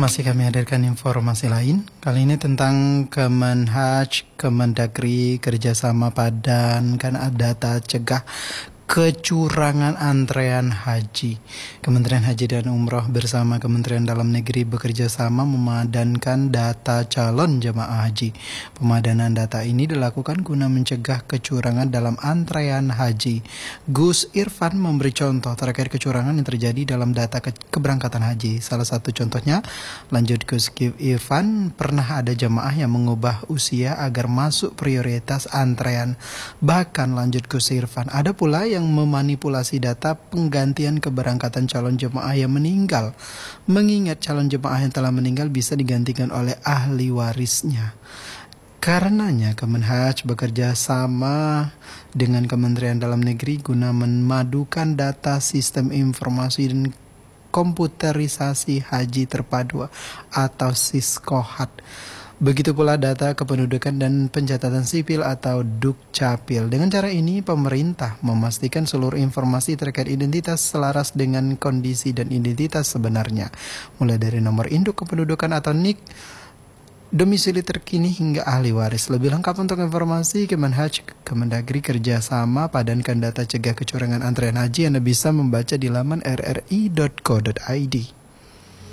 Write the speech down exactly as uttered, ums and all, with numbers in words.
Masih kami hadirkan informasi lain. Kali ini tentang Kemenhaj, Kemendagri kerjasama padankan data cegah kecurangan antrean haji. Kementerian Haji dan Umroh bersama Kementerian Dalam Negeri bekerja sama memadankan data calon jemaah haji. Pemadanan data ini dilakukan guna mencegah kecurangan dalam antrean haji. Gus Irfan memberi contoh terkait kecurangan yang terjadi dalam data ke- keberangkatan haji. Salah satu contohnya, lanjut Gus Irfan, pernah ada jemaah yang mengubah usia agar masuk prioritas antrean. Bahkan lanjut Gus Irfan, ada pula yang memanipulasi data penggantian keberangkatan calon jemaah yang meninggal. Mengingat calon jemaah yang telah meninggal bisa digantikan oleh ahli warisnya. Karenanya Kemenhaj bekerja sama dengan Kementerian Dalam Negeri guna memadukan data sistem informasi dan komputerisasi haji terpadu atau Siskohat. Begitu pula data kependudukan dan pencatatan sipil atau Dukcapil. Dengan cara ini, pemerintah memastikan seluruh informasi terkait identitas selaras dengan kondisi dan identitas sebenarnya. Mulai dari nomor induk kependudukan atau N I K, domisili terkini hingga ahli waris. Lebih lengkap untuk informasi Kemenhaj, Kemendagri kerjasama padankan data cegah kecurangan antrean haji, Anda bisa membaca di laman r r i dot co dot i d.